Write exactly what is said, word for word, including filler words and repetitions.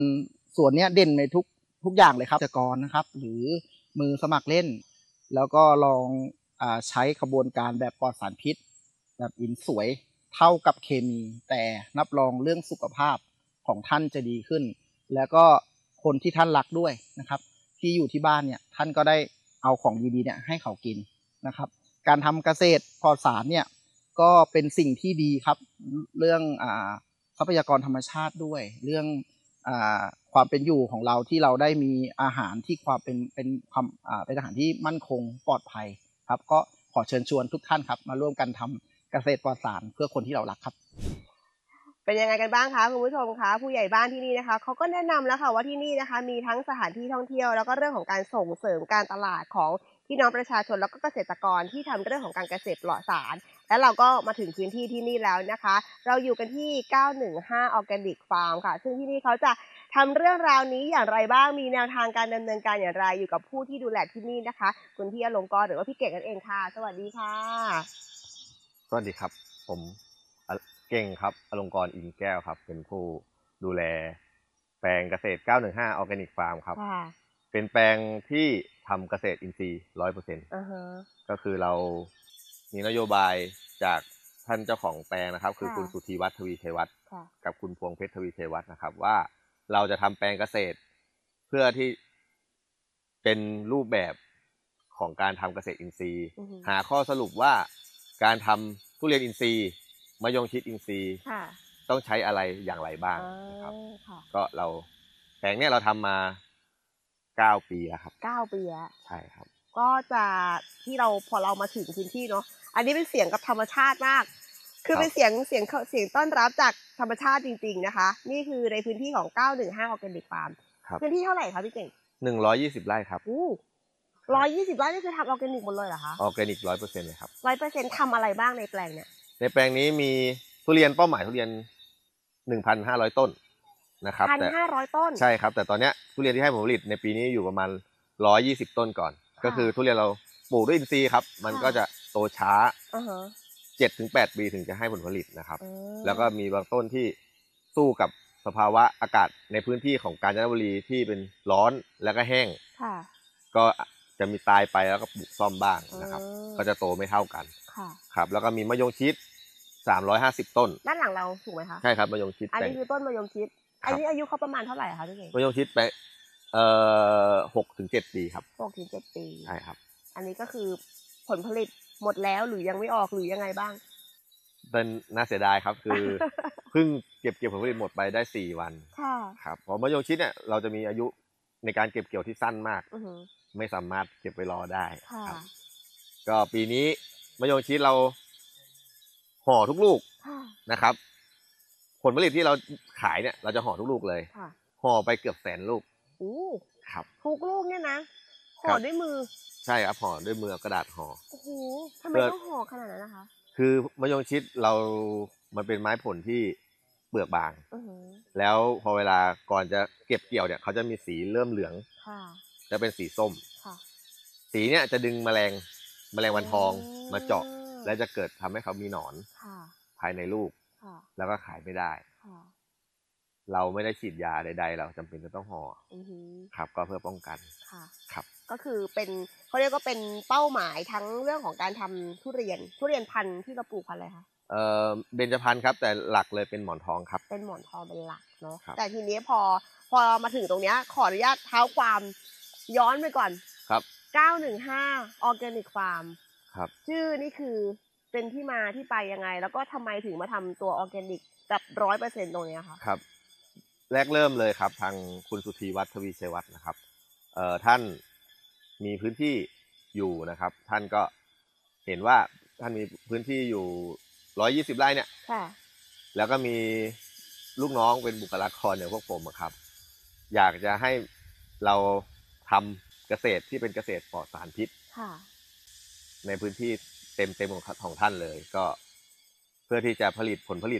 ส่วนเนี้ยเด่นในทุกทุกอย่างเลยครับเกษตรกรนะครับหรือมือสมัครเล่นแล้วก็ลองอ่าใช้กระบวนการแบบปลอดสารพิษแบบอินสวยเท่ากับเคมีแต่รับรองเรื่องสุขภาพของท่านจะดีขึ้นแล้วก็คนที่ท่านรักด้วยนะครับที่อยู่ที่บ้านเนี่ยท่านก็ได้เอาของดีๆเนี่ยให้เขากินนะครับการทำเกษตรปลอดสารเนี่ยก็เป็นสิ่งที่ดีครับเรื่องอ่าทรัพยากรธรรมชาติด้วยเรื่องอ่าความเป็นอยู่ของเราที่เราได้มีอาหารที่ความเป็นเป็นความอ่าเป็นอาหารที่มั่นคงปลอดภัยครับก็ขอเชิญชวนทุกท่านครับมาร่วมกันทำเกษตรปลอดสารเพื่อคนที่เรารักครับเป็นยังไงกันบ้างคะคุณผู้ชมคะผู้ใหญ่บ้านที่นี่นะคะเขาก็แนะนำแล้วค่ะว่าที่นี่นะคะมีทั้งสถานที่ท่องเที่ยวแล้วก็เรื่องของการส่งเสริมการตลาดของพี่น้องประชาชนแล้วก็เกษตรกรที่ทำเรื่องของการเกษตรปลอดสารและเราก็มาถึงพื้นที่ที่นี่แล้วนะคะเราอยู่กันที่เก้าหนึ่งห้า Organic Farm ค่ะซึ่งที่นี่เขาจะทำเรื่องราวนี้อย่างไรบ้างมีแนวทางการดำเนินการอย่างไรอยู่กับผู้ที่ดูแลที่นี่นะคะคุณพี่อลงกรณ์หรือว่าพี่เก่งนั่นเองค่ะสวัสดีค่ะสวัสดีครับผมอเก่งครับอลงกรณ์อินแก้วครับเป็นผู้ดูแลแปลงเกษตรเก้าหนึ่งห้าออร์แกนิกฟาร์มครับค่ะเป็นแปลงที่ทำเกษตรอินทรีย์ร้อยเปอร์เซ็นต์อือฮะก็คือเรามีนโยบายจากท่านเจ้าของแปลงนะครับคือค่ะคุณสุธีวัฒน์ทวีชัยวัฒน์ค่ะกับคุณพวงเพชรทวีชัยวัฒน์นะครับว่าเราจะทำแปลงเกษตรเพื่อที่เป็นรูปแบบของการทำเกษตรอินทรีย์อือฮึหาข้อสรุปว่าการทำทุเรียนอินทรีย์มะยงชิดอินทรีย์ค่ะต้องใช้อะไรอย่างไรบ้างอ๋อนะครับค่ะก็เราแปลงเนี้ยเราทำมาเก้าปีแล้วครับเก้าปีแล้วใช่ครับก็จะที่เราพอเรามาถึงพื้นที่เนาะอันนี้เป็นเสียงกับธรรมชาติมากคือครับเป็นเสียงเสียงขเสียงต้อนรับจากธรรมชาติจริงๆนะคะนี่คือในพื้นที่ของเก้าหนึ่งห้า Organic Farm ครับพื้นที่เท่าไรคะพี่เก่งหนึ่งร้อยยี่สิบไร่ครับโอ้ครับหนึ่งร้อยยี่สิบไร่นี่คือทำออร์แกนิกหมดเลยเหรอคะออร์แกนิกร้อยเปอร์เซ็นต์เลยครับหนึ่งร้อยเปอร์เซ็นต์ทำอะไรบ้างในแปลงเนี่ยในแปลงนี้มีทุเรียนเป้าหมายทุเรียนหนึ่งพันห้าร้อยต้นนะครับแต่หนึ่งพันห้าร้อยต้นใช่ครับแต่ตอนเนี้ยทุเรียนที่ให้ผลผลิตในปีนี้อยู่ประมาณร้อยยี่สิบต้นก่อนก็ค่ะคือทุเรียนเราปลูกด้วยอินทรีย์ครับมันค่ะก็จะโตช้าอะฮะเจ็ดถึงแปดปีถึงจะให้ผลผลิตนะครับอืแล้วก็มมีบางต้นที่สู้กับสภาวะอากาศในพื้นที่ของกาญจนบุรีที่เป็นร้อนแล้วก็แห้งค่ะก็จะมีตายไปแล้วก็ปลูกซ่อมบ้างอืนะครับมก็จะโตไม่เท่ากันค่ะครับแล้วก็มีมะยงชิดสามร้อยห้าสิบต้นด้านหลังเราถูกไหมคะใช่ครับมะยงชิดอันแต่งนี้คือต้นมะยงชิดอัครับนนี้อายุเขาประมาณเท่าไรอะคะพี่เก่งมะยงชิดไปเอ่อหกถึงเจ็ดปีครับหกถึงเจ็ดปีใช่ครับอันนี้ก็คือผลผลิตหมดแล้วหรือยังไม่ออกหรือยังไงบ้างเป็นน่าเสียดายครับคือเพิ่งเก็บเกี่ยวผลผลิตหมดไปได้สี่วันค่ะครับเพราะมะยงชิดเนี่ยเราจะมีอายุในการเก็บเกี่ยวที่สั้นมากอือฮึไม่สามารถเก็บไว้รอได้ค่ะครับก็ปีนี้มะยงชิดเราห่อทุกลูกค่ะนะครับผลผลิตที่เราขายเนี่ยเราจะห่อทุกลูกเลยค่ะห่อไปเกือบแสนลูกโอ้ครับทุกลูกเนี่ยนะห่อครับด้วยมือใช่ครับห่อด้วยมือเอากระดาษห่อโอ้โฮทำไมเพื่อต้องห่อขนาดนั้นนะคะคือมะยงชิดเรามันเป็นไม้ผลที่เปลือกบางอือฮึแล้วพอเวลาก่อนจะเก็บเกี่ยวเนี่ยเขาจะมีสีเริ่มเหลืองค่ะจะเป็นสีส้มค่ะสีเนี่ยจะดึงแมลงแมลงวันทองอ๋มาเจาะอและจะเกิดทำให้เขามีหนอนค่ะภายในลูกค่ะแล้วก็ขายไม่ได้ค่ะเราไม่ได้ฉีดยาใดๆเราจำเป็นจะต้องห่ออือฮึครับก็เพื่อป้องกันค่ะครับก็คือเป็นเขาเรียกว่าเป็นเป้าหมายทั้งเรื่องของการทำทุเรียนทุเรียนพันธุ์ที่เราปลูกพันธุ์อะไรคะเอ่อเบญจพรรณครับแต่หลักเลยเป็นหมอนทองครับเป็นหมอนทองเป็นหลักเนาะครับแต่ทีนี้พอพอมาถึงตรงเนี้ยขออนุญาตเท้าความย้อนไปก่อนครับเก้าหนึ่งห้า Organic Farm ครับชื่อนี่คือเป็นที่มาที่ไปยังไงแล้วก็ทำไมถึงมาทำตัวออร์แกนิกแบบหนึ่งร้อยเปอร์เซ็นต์ตรงเนี้ยคะครับแรกเริ่มเลยครับทางคุณสุธีวัฒน์ทวีชัยวัฒน์นะครับเอ่อท่านมีพื้นที่อยู่นะครับท่านก็เห็นว่าท่านมีพื้นที่อยู่ร้อยยี่สิบไร่เนี่ยค่ะแล้วก็มีลูกน้องเป็นบุคลากรอย่างพวกผมอะครับอยากจะให้เราทำเกษตรที่เป็นเกษตรปลอดสารพิษค่ะในพื้นที่เต็มเต็มของของท่านเลยก็เพื่อที่จะผลิตผลผลิต